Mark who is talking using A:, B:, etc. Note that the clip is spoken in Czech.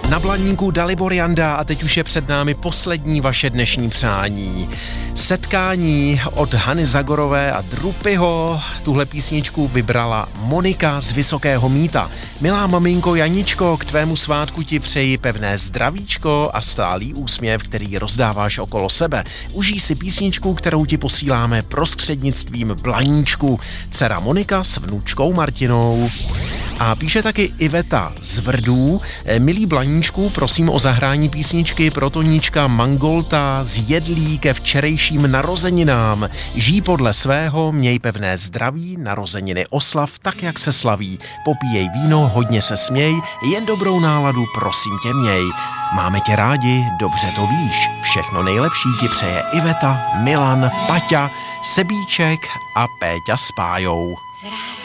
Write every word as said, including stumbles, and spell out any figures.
A: Na Blaníku Dalibor Janda a teď už je před námi poslední vaše dnešní přání. Setkání od Hany Zagorové a Drupyho. Tuhle písničku vybrala Monika z Vysokého Mýta. Milá maminko Janičko, k tvému svátku ti přeji pevné zdravíčko a stálý úsměv, který rozdáváš okolo sebe. Užij si písničku, kterou ti posíláme prostřednictvím Blaníčku. Dcera Monika s vnučkou Martinou. A píše taky Iveta z Vrdů. Milý Blaníčku, prosím o zahrání písničky pro Toníčka Mangolta z Jedlí ke včerejším narozeninám. Žij podle svého, měj pevné zdraví, narozeniny oslav tak, jak se slaví. Popíjej víno, hodně se směj, jen dobrou náladu prosím tě měj. Máme tě rádi, dobře to víš. Všechno nejlepší ti přeje Iveta, Milan, Paťa, Sebíček a Péťa s Pájou.